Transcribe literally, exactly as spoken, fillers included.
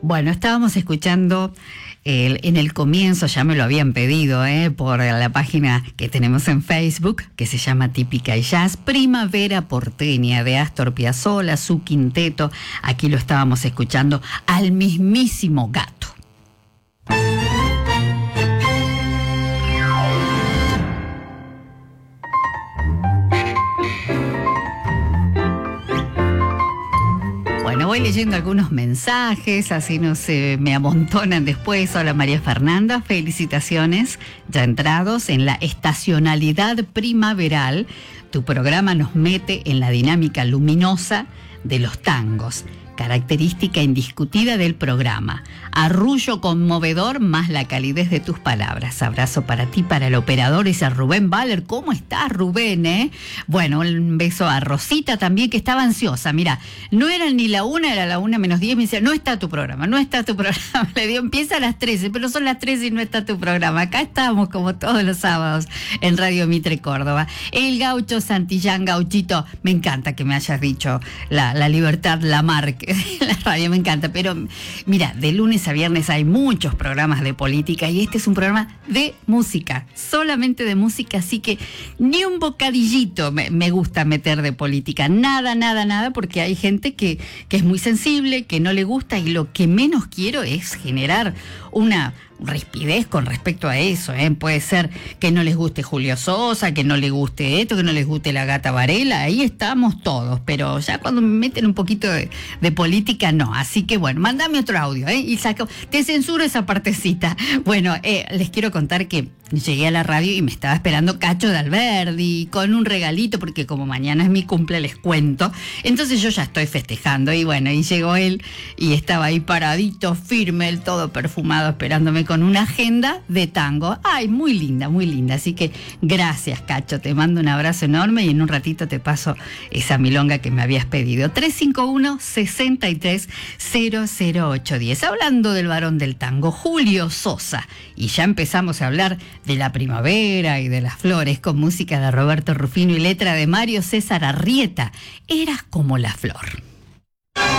Bueno, estábamos escuchando el, en el comienzo, ya me lo habían pedido eh, por la página que tenemos en Facebook, que se llama Típica y Jazz, Primavera Porteña de Astor Piazzolla, su quinteto. Aquí lo estábamos escuchando al mismísimo Gato. Bueno, voy leyendo algunos mensajes, así no se me amontonan después. Hola María Fernanda, felicitaciones, ya entrados en la estacionalidad primaveral. Tu programa nos mete en la dinámica luminosa de los tangos, característica indiscutida del programa. Arrullo conmovedor más la calidez de tus palabras. Abrazo para ti, para el operador, ese Rubén Valer. ¿Cómo estás, Rubén? Eh? Bueno, un beso a Rosita también, que estaba ansiosa. Mira, no era ni la una, era la una menos diez. Me decía, no está tu programa, no está tu programa. Le digo, empieza a las trece, pero son las trece y no está tu programa. Acá estamos como todos los sábados en Radio Mitre Córdoba. El Gaucho Santillán, Gauchito, me encanta que me hayas dicho la, la libertad, la marca. La radio me encanta, pero mira, de lunes a viernes hay muchos programas de política y este es un programa de música, solamente de música, así que ni un bocadillito me, me gusta meter de política, nada, nada, nada, porque hay gente que, que es muy sensible, que no le gusta, y lo que menos quiero es generar una rispidez con respecto a eso, ¿eh? Puede ser que no les guste Julio Sosa, que no les guste esto, que no les guste la Gata Varela, ahí estamos todos, pero ya cuando me meten un poquito de, de política, no. Así que bueno, mándame otro audio, ¿eh? Y saco, te censuro esa partecita. Bueno, eh, les quiero contar que llegué a la radio y me estaba esperando Cacho de Alberdi con un regalito, porque como mañana es mi cumple, les cuento. Entonces yo ya estoy festejando y bueno, y llegó él y estaba ahí paradito, firme, él todo perfumado, esperándome con una agenda de tango. Ay, muy linda, muy linda. Así que gracias, Cacho, te mando un abrazo enorme y en un ratito te paso esa milonga que me habías pedido. tres cinco uno, seis tres, cero cero ocho uno cero. Hablando del varón del tango, Julio Sosa. Y ya empezamos a hablar de la primavera y de las flores con música de Roberto Rufino y letra de Mario César Arrieta. Eras como la flor.